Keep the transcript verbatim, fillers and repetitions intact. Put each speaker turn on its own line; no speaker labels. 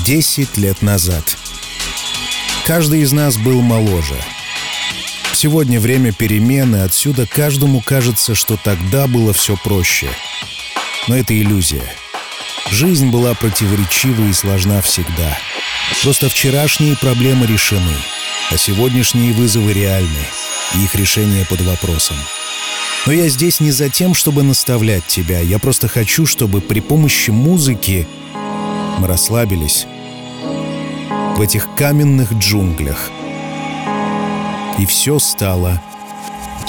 Десять лет назад. Каждый из нас был моложе. Сегодня время перемен, и отсюда каждому кажется, что тогда было все проще. Но это иллюзия. Жизнь была противоречива и сложна всегда. Просто вчерашние проблемы решены, а сегодняшние вызовы реальны, и их решение под вопросом. Но я здесь не за тем, чтобы наставлять тебя. Я просто хочу, чтобы при помощи музыки мы расслабились в этих каменных джунглях, и все стало